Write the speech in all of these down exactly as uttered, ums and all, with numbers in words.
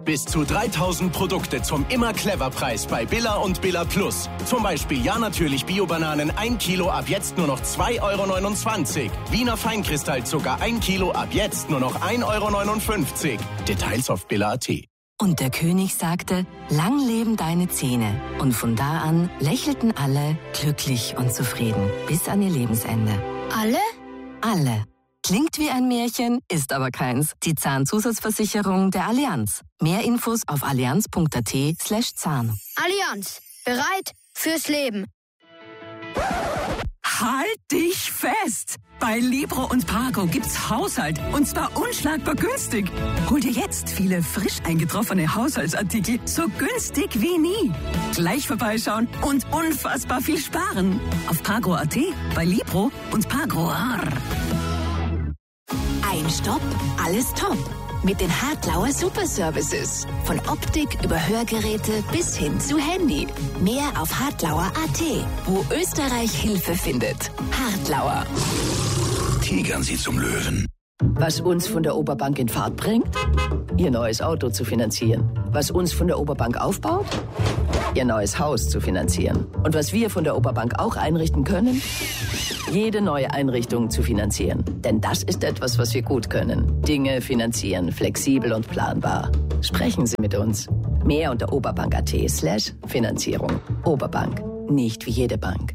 Bis zu dreitausend Produkte zum Immer-Clever-Preis bei Billa und Billa Plus. Zum Beispiel Ja natürlich Bio-Bananen ein Kilo ab jetzt nur noch zwei Euro neunundzwanzig. Wiener Feinkristallzucker ein Kilo ab jetzt nur noch ein Euro neunundfünfzig. Details auf billa punkt at. Und der König sagte, lang leben deine Zähne. Und von da an lächelten alle glücklich und zufrieden bis an ihr Lebensende. Alle? Alle. Klingt wie ein Märchen, ist aber keins. Die Zahnzusatzversicherung der Allianz. Mehr Infos auf allianz punkt at slash Zahn. Allianz. Bereit fürs Leben. Halt dich fest! Bei Libro und Pago gibt's Haushalt und zwar unschlagbar günstig. Hol dir jetzt viele frisch eingetroffene Haushaltsartikel so günstig wie nie. Gleich vorbeischauen und unfassbar viel sparen. Auf Pago punkt at, bei Libro und Pago. Ein Stopp, alles top. Mit den Hartlauer Super Services. Von Optik über Hörgeräte bis hin zu Handy. Mehr auf hartlauer punkt at, wo Österreich Hilfe findet. Hartlauer. Tigern Sie zum Löwen. Was uns von der Oberbank in Fahrt bringt? Ihr neues Auto zu finanzieren. Was uns von der Oberbank aufbaut? Ihr neues Haus zu finanzieren. Und was wir von der Oberbank auch einrichten können? Jede neue Einrichtung zu finanzieren. Denn das ist etwas, was wir gut können. Dinge finanzieren, flexibel und planbar. Sprechen Sie mit uns. Mehr unter oberbank punkt at slash Finanzierung. Oberbank. Nicht wie jede Bank.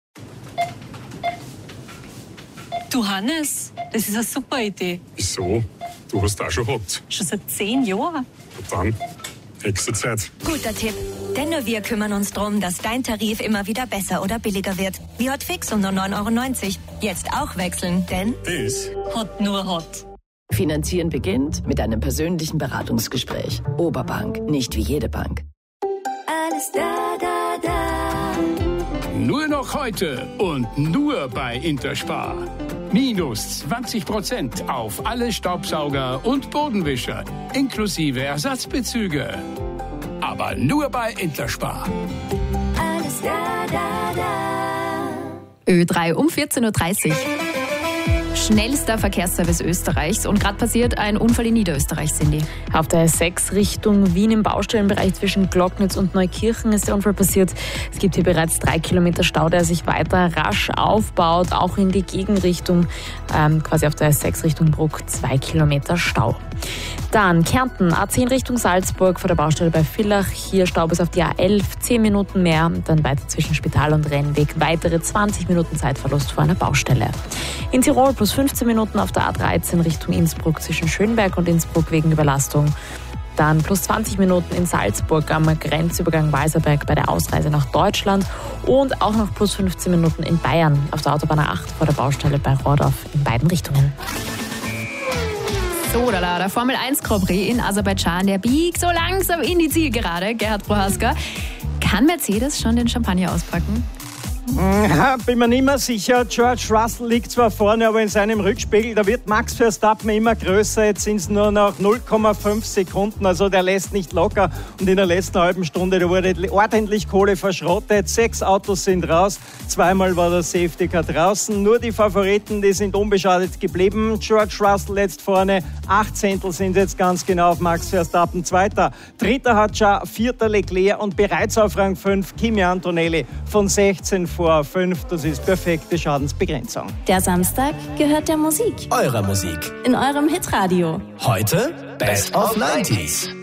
Du Hannes, das ist eine super Idee. Wieso? Du hast auch schon gehabt. Schon seit zehn Jahren. Und dann? Nächste Zeit. Guter Tipp. Denn nur wir kümmern uns darum, dass dein Tarif immer wieder besser oder billiger wird. Wie Hotfix um nur neun Euro neunzig. Jetzt auch wechseln, denn... Das Hot nur Hot. Finanzieren beginnt mit einem persönlichen Beratungsgespräch. Oberbank, nicht wie jede Bank. Alles da, da, da. Nur noch heute und nur bei Interspar. Minus zwanzig Prozent auf alle Staubsauger und Bodenwischer, inklusive Ersatzbezüge. Aber nur bei Interspar. Alles da, da, da. Ö drei um vierzehn Uhr dreißig. Schnellster Verkehrsservice Österreichs und gerade passiert ein Unfall in Niederösterreich, Cindy. Auf der S sechs Richtung Wien im Baustellenbereich zwischen Glocknitz und Neukirchen ist der Unfall passiert. Es gibt hier bereits drei Kilometer Stau, der sich weiter rasch aufbaut, auch in die Gegenrichtung, ähm, quasi auf der S sechs Richtung Bruck, zwei Kilometer Stau. Dann Kärnten, A zehn Richtung Salzburg vor der Baustelle bei Villach. Hier Stau bis auf die A elf, zehn Minuten mehr. Dann weiter zwischen Spital und Rennweg, weitere zwanzig Minuten Zeitverlust vor einer Baustelle. In Tirol plus fünfzehn Minuten auf der A dreizehn Richtung Innsbruck zwischen Schönberg und Innsbruck wegen Überlastung. Dann plus zwanzig Minuten in Salzburg am Grenzübergang Walserberg bei der Ausreise nach Deutschland und auch noch plus fünfzehn Minuten in Bayern auf der Autobahn A acht vor der Baustelle bei Rohrdorf in beiden Richtungen. So, da, der Formel eins Grand Prix in Aserbaidschan, der biegt so langsam in die Zielgerade. Gerhard Prohaska, kann Mercedes schon den Champagner auspacken? Ja, bin mir nicht mehr sicher. George Russell liegt zwar vorne, aber in seinem Rückspiegel, da wird Max Verstappen immer größer. Jetzt sind es nur noch null Komma fünf Sekunden, also der lässt nicht locker. Und in der letzten halben Stunde, da wurde ordentlich Kohle verschrottet. Sechs Autos sind raus, zweimal war der Safety Car draußen. Nur die Favoriten, die sind unbeschadet geblieben. George Russell jetzt vorne, acht Zehntel sind jetzt ganz genau auf Max Verstappen. Zweiter, dritter hat schon vierter Leclerc und bereits auf Rang fünf Kimi Antonelli von sechzehn vor fünf. Das ist perfekte Schadensbegrenzung. Der Samstag gehört der Musik. Eurer Musik. In eurem Hitradio. Heute Best of neunziger.